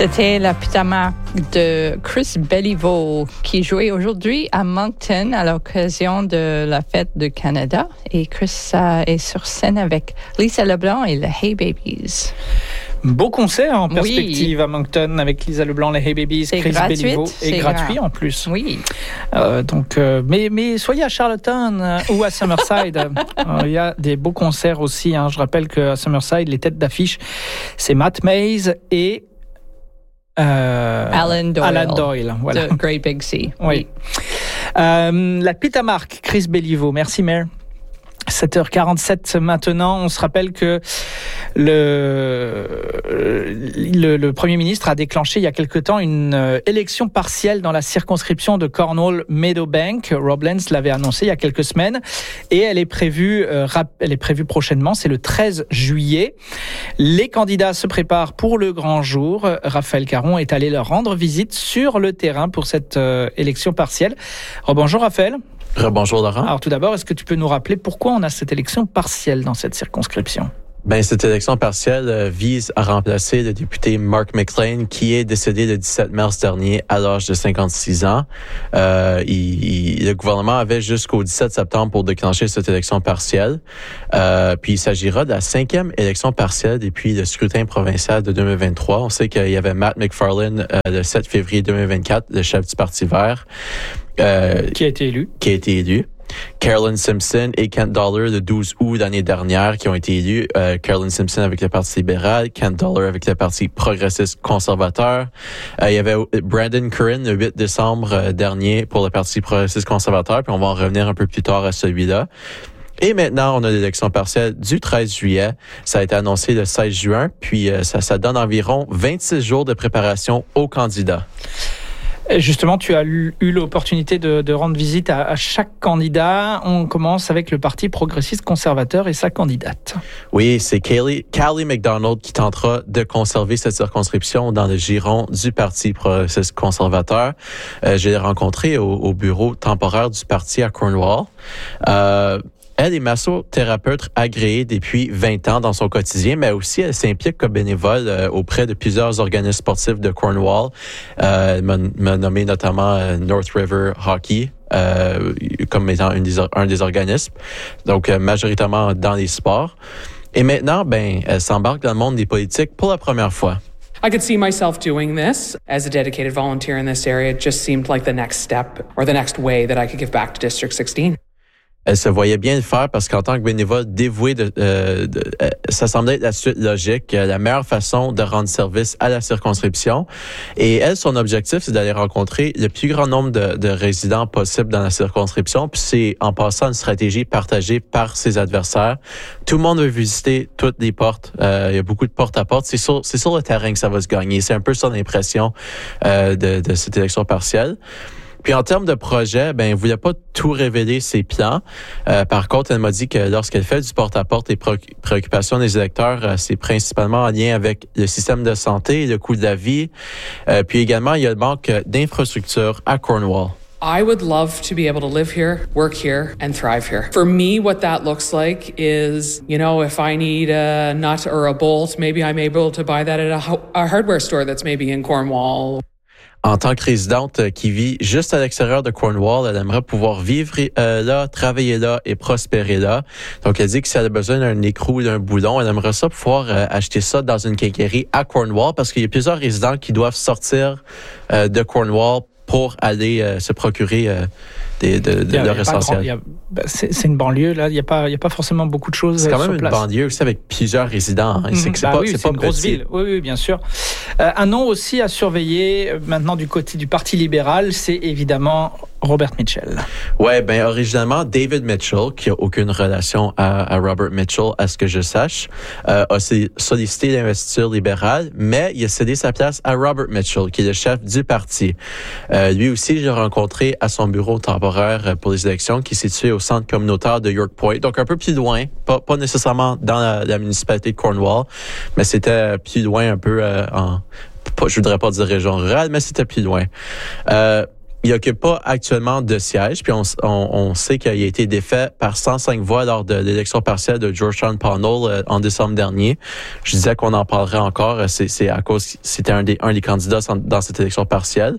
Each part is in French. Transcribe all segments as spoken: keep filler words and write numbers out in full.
C'était la petite marque de Chris Béliveau qui jouait aujourd'hui à Moncton à l'occasion de la fête du Canada. Et Chris euh, est sur scène avec Lisa Leblanc et les Hey Babies. Beau concert en perspective oui. à Moncton avec Lisa Leblanc, les Hey Babies, c'est Chris Béliveau. Et gratuit gra- en plus. Oui. Euh, donc, euh, mais, mais soyez à Charlottetown euh, ou à Summerside. Il euh, y a des beaux concerts aussi. Hein. Je rappelle qu'à Summerside, les têtes d'affiche, c'est Matt Mays et Euh, Alan Doyle, Alan Doyle, voilà. de Great Big Sea. Oui. oui. Euh, la Pitamarque, Chris Béliveau. Merci, Mère. sept heures quarante-sept maintenant. On se rappelle que le, le, le Premier ministre a déclenché il y a quelque temps une euh, élection partielle dans la circonscription de Cornwall-Meadowbank. Rob Lenz l'avait annoncé il y a quelques semaines et elle est prévue, euh, rap- elle est prévue prochainement. C'est le treize juillet. Les candidats se préparent pour le grand jour. Raphaël Caron est allé leur rendre visite sur le terrain pour cette euh, élection partielle. Oh, bonjour Raphaël. Bonjour Laurent. Alors tout d'abord, est-ce que tu peux nous rappeler pourquoi on a cette élection partielle dans cette circonscription? Ben, cette élection partielle euh, vise à remplacer le député Mark McLean qui est décédé le dix-sept mars dernier à l'âge de cinquante-six ans. Euh, il, il, le gouvernement avait jusqu'au dix-sept septembre pour déclencher cette élection partielle. Euh, puis il s'agira de la cinquième élection partielle depuis le scrutin provincial de deux mille vingt-trois. On sait qu'il y avait Matt McFarlane euh, le sept février deux mille vingt-quatre, le chef du Parti vert. Euh, qui a été élu. Qui a été élu. Carolyn Simpson et Kent Dollar le douze août l'année dernière qui ont été élus. Euh, Carolyn Simpson avec le Parti libéral, Kent Dollar avec le Parti progressiste conservateur. Euh, il y avait Brandon Curran le huit décembre euh, dernier pour le Parti progressiste conservateur, puis on va en revenir un peu plus tard à celui-là. Et maintenant, on a l'élection partielle du treize juillet. Ça a été annoncé le seize juin, puis euh, ça, ça donne environ vingt-six jours de préparation aux candidats. Justement, tu as eu l'opportunité de, de rendre visite à, à chaque candidat. On commence avec le Parti progressiste conservateur et sa candidate. Oui, c'est Callie, Callie McDonald qui tentera de conserver cette circonscription dans le giron du Parti progressiste conservateur. Euh, je l'ai rencontrée au, au bureau temporaire du parti à Cornwall. Euh, Elle est massothérapeute agréée depuis vingt ans dans son quotidien, mais aussi elle s'implique comme bénévole euh, auprès de plusieurs organismes sportifs de Cornwall. Euh, elle m'a, m'a nommé notamment euh, North River Hockey euh, comme étant une des, un des organismes, donc euh, majoritairement dans les sports. Et maintenant, ben, elle s'embarque dans le monde des politiques pour la première fois. I could see myself doing this as a dedicated volunteer in this area. It just seemed like the next step or the next way that I could give back to District sixteen. Elle se voyait bien le faire parce qu'en tant que bénévole dévoué, de, euh, de, euh, ça semblait être la suite logique, euh, la meilleure façon de rendre service à la circonscription. Et elle, son objectif, c'est d'aller rencontrer le plus grand nombre de, de résidents possible dans la circonscription. Puis c'est en passant une stratégie partagée par ses adversaires. Tout le monde veut visiter toutes les portes. Euh, il y a beaucoup de porte à porte. C'est sur, c'est sur le terrain que ça va se gagner. C'est un peu ça l'impression euh, de, de cette élection partielle. Puis en termes de projet, ben, elle voulait pas tout révéler ses plans. Euh, par contre, elle m'a dit que lorsqu'elle fait du porte-à-porte, les pré- préoccupations des électeurs, euh, c'est principalement en lien avec le système de santé, le coût de la vie. Euh, puis également, il y a le manque d'infrastructures à Cornwall. I would love to be able to live here, work here, and thrive here. For me, what that looks like is, you know, if I need a nut or a bolt, maybe I'm able to buy that at a, ho- a hardware store that's maybe in Cornwall. En tant que résidente qui vit juste à l'extérieur de Cornwall, elle aimerait pouvoir vivre euh, là, travailler là et prospérer là. Donc, elle dit que si elle a besoin d'un écrou ou d'un boulon, elle aimerait ça pouvoir euh, acheter ça dans une quincaillerie à Cornwall parce qu'il y a plusieurs résidents qui doivent sortir euh, de Cornwall pour aller euh, se procurer euh, des, de, de leur essentiel. Grand, a, ben c'est, c'est une banlieue, là. Il n'y a, a pas forcément beaucoup de choses. C'est quand sur même une place. banlieue aussi avec plusieurs résidents. Hein. Mmh, c'est, c'est bah pas, oui, c'est, c'est pas une grosse petit. ville. Oui, oui, bien sûr. Euh, un nom aussi à surveiller maintenant du côté du Parti libéral, c'est évidemment Robert Mitchell. Ouais, ben originalement David Mitchell, qui a aucune relation à, à Robert Mitchell, à ce que je sache, euh, a sollicité l'investiture libérale, mais il a cédé sa place à Robert Mitchell, qui est le chef du parti. Euh, lui aussi, j'ai rencontré à son bureau temporaire pour les élections, qui est situé au centre communautaire de York Point, donc un peu plus loin, pas, pas nécessairement dans la, la municipalité de Cornwall, mais c'était plus loin un peu euh, en, pas, je voudrais pas dire région rurale, mais c'était plus loin. Euh, Il n'occupe pas actuellement de siège, puis on, on, on sait qu'il a été défait par cent cinq voix lors de l'élection partielle de Georgetown Pownall euh, en décembre dernier. Je disais qu'on en parlerait encore, c'est, c'est à cause c'était un des, un des candidats dans cette élection partielle.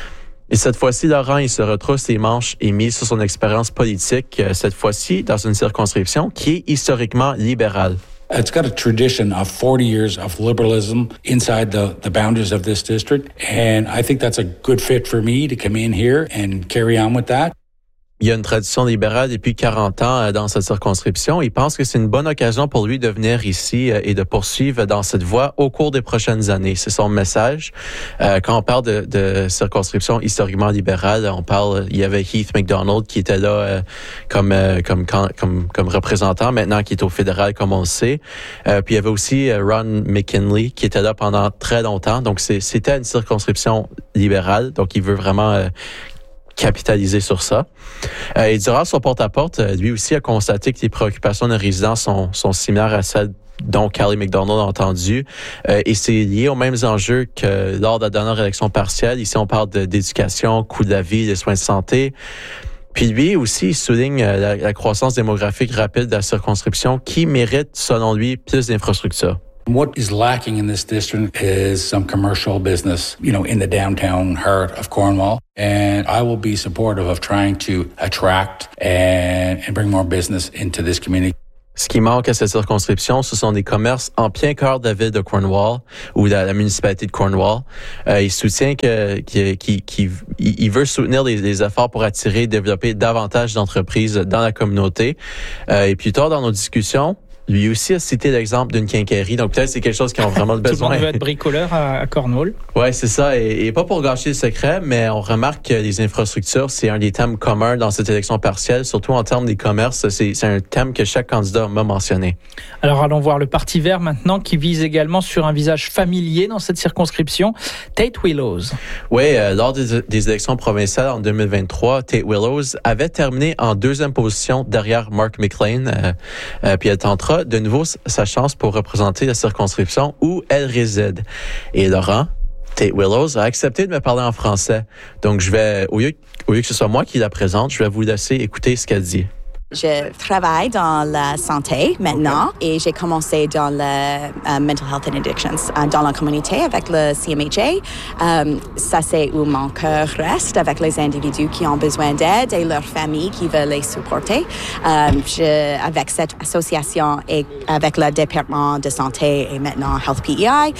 Et cette fois-ci, Laurent, il se retrousse les manches et mise sur son expérience politique, cette fois-ci dans une circonscription qui est historiquement libérale. It's got a tradition of forty years of liberalism inside the, the boundaries of this district, and I think that's a good fit for me to come in here and carry on with that. Il y a une tradition libérale depuis quarante ans dans cette circonscription. Il pense que c'est une bonne occasion pour lui de venir ici et de poursuivre dans cette voie au cours des prochaines années. C'est son message. Euh, quand on parle de, de circonscription historiquement libérale, on parle, il y avait Heath MacDonald qui était là euh, comme, euh, comme, comme, comme représentant, maintenant qui est au fédéral, comme on le sait. Euh, puis il y avait aussi Ron McKinley qui était là pendant très longtemps. Donc c'est, c'était une circonscription libérale. Donc il veut vraiment euh, capitaliser sur ça. Euh, et durant son porte-à-porte, lui aussi a constaté que les préoccupations des résidents sont, sont similaires à celles dont Callie MacDonald a entendu. Euh, et c'est lié aux mêmes enjeux que lors de la dernière élection partielle. Ici, on parle de, d'éducation, coût de la vie, des soins de santé. Puis lui aussi, il souligne la, la croissance démographique rapide de la circonscription qui mérite, selon lui, plus d'infrastructures. What is lacking in this district is some commercial business, you know, in the downtown heart of Cornwall. And I will be supportive of trying to attract and, and bring more business into this community. Ce qui manque à cette circonscription, ce sont des commerces en plein cœur de la ville de Cornwall ou de la, la municipalité de Cornwall. Euh, il soutient que, qu'il, qu'il, qu'il il veut soutenir les, les efforts pour attirer et développer davantage d'entreprises dans la communauté. Euh, et plus tard dans nos discussions, lui aussi a cité l'exemple d'une quincaillerie. Donc, peut-être c'est quelque chose qui ont vraiment le besoin. Tout le monde veut être bricoleur à, à Cornwall. Oui, c'est ça. Et, et pas pour gâcher le secret, mais on remarque que les infrastructures, c'est un des thèmes communs dans cette élection partielle, surtout en termes des commerces. C'est, c'est un thème que chaque candidat m'a mentionné. Alors, allons voir le Parti vert maintenant, qui vise également sur un visage familier dans cette circonscription, Tate Willows. Oui, euh, lors des, des élections provinciales en deux mille vingt-trois, Tate Willows avait terminé en deuxième position derrière Mark McLean. Euh, euh, puis elle tentera de nouveau sa chance pour représenter la circonscription où elle réside. Et Laurent, Tate Willows a accepté de me parler en français. Donc, je vais, au lieu, au lieu que ce soit moi qui la présente, je vais vous laisser écouter ce qu'elle dit. Je travaille dans la santé maintenant okay. et j'ai commencé dans le uh, mental health and addictions uh, dans la communauté avec le C M H A. Um, ça, c'est où mon cœur reste avec les individus qui ont besoin d'aide et leurs familles qui veulent les supporter. Um, je, avec cette association et avec le département de santé et maintenant Health P E I,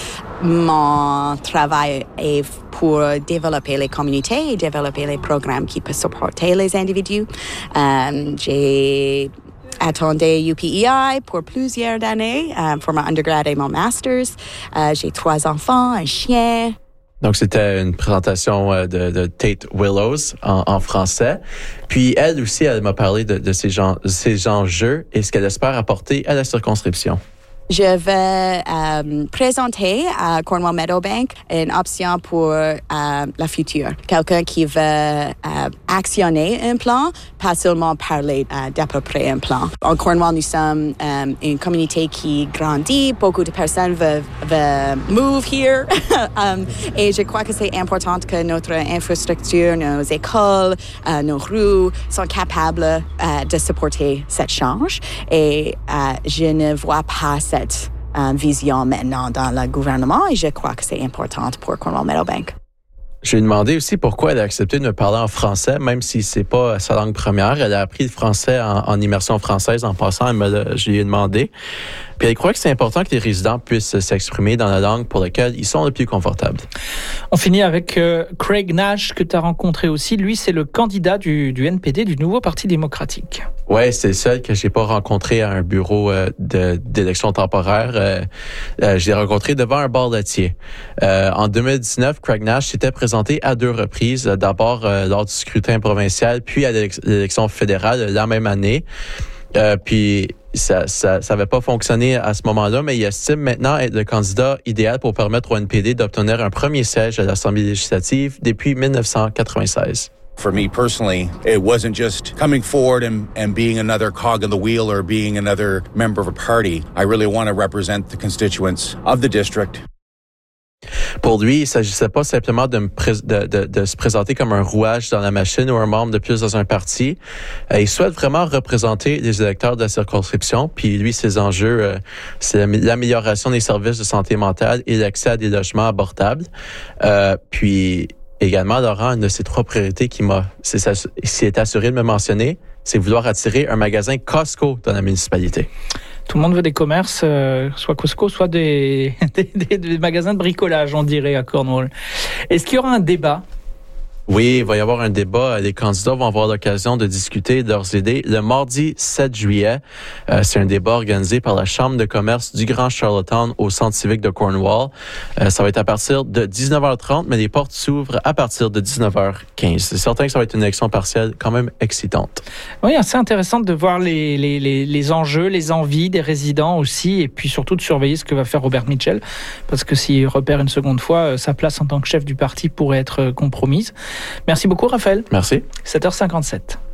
mon travail est pour développer les communautés et développer les programmes qui peuvent supporter les individus. Um, j'ai attendu U P E I pour plusieurs années um, pour mon undergrad et mon master's. Uh, j'ai trois enfants, un chien. Donc, c'était une présentation de, de Tate Willows en, en français. Puis, elle aussi, elle m'a parlé de, de ces, gens, ces enjeux et ce qu'elle espère apporter à la circonscription. Je vais euh, présenter à Cornwall Meadowbank une option pour euh, la future. Quelqu'un qui veut euh, actionner un plan, pas seulement parler euh, d'à peu près un plan. En Cornwall, nous sommes euh, une communauté qui grandit. Beaucoup de personnes veulent, veulent move here. um, et je crois que c'est important que notre infrastructure, nos écoles, euh, nos rues sont capables euh, de supporter cette change. Et euh, je ne vois pas cette euh, vision maintenant dans le gouvernement et je crois que c'est important pour Cornwall Meadowbank. Je lui ai demandé aussi pourquoi elle a accepté de me parler en français, même si c'est pas sa langue première. Elle a appris le français en, en immersion française en passant. Elle me, je lui ai demandé. Puis elle croit que c'est important que les résidents puissent s'exprimer dans la langue pour laquelle ils sont le plus confortables. On finit avec euh, Craig Nash, que tu as rencontré aussi. Lui, c'est le candidat du, du N P D, du nouveau Parti démocratique. Ouais, c'est le seul que j'ai pas rencontré à un bureau euh, de, d'élection temporaire. Euh, euh, je l'ai rencontré devant un bar laitier. Euh, en deux mille dix-neuf, Craig Nash s'était présenté à deux reprises. D'abord euh, lors du scrutin provincial, puis à l'élection fédérale la même année. Euh, puis ça, ça, ça avait pas fonctionné à ce moment-là, mais il estime maintenant être le candidat idéal pour permettre au N P D d'obtenir un premier siège à l'Assemblée législative depuis dix-neuf cent quatre-vingt-seize. For me personally, it wasn't just coming forward and, and being another cog in the wheel or being another member of a party. I really want to represent the constituents of the district. Pour lui, il ne s'agissait pas simplement de, me pré- de, de, de se présenter comme un rouage dans la machine ou un membre de plus dans un parti. Euh, il souhaite vraiment représenter les électeurs de la circonscription. Puis lui, ses enjeux, euh, c'est l'amélioration des services de santé mentale et l'accès à des logements abordables. Euh, puis également, Laurent, une de ses trois priorités qui m'a, c'est, s'est est assuré de me mentionner, c'est vouloir attirer un magasin Costco dans la municipalité. Tout le monde veut des commerces, euh, soit Costco, soit des, des, des, des magasins de bricolage, on dirait, à Cornwall. Est-ce qu'il y aura un débat? Oui, il va y avoir un débat. Les candidats vont avoir l'occasion de discuter de leurs idées le mardi sept juillet. Euh, c'est un débat organisé par la Chambre de commerce du Grand Charlottetown au Centre civique de Cornwall. Euh, ça va être à partir de dix-neuf heures trente, mais les portes s'ouvrent à partir de dix-neuf heures quinze. C'est certain que ça va être une élection partielle quand même excitante. Oui, c'est intéressant de voir les, les, les, les enjeux, les envies des résidents aussi, et puis surtout de surveiller ce que va faire Robert Mitchell, parce que s'il repère une seconde fois, sa place en tant que chef du parti pourrait être compromise. Merci beaucoup, Raphaël. Merci. sept heures cinquante-sept.